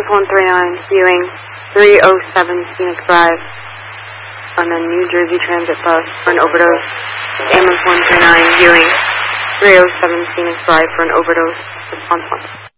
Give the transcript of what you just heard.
Ambulance 139, Ewing, 307 Phoenix Drive, on a New Jersey Transit bus for an overdose. Ambulance 139, Ewing, 307 Phoenix Drive for an overdose. Response 1.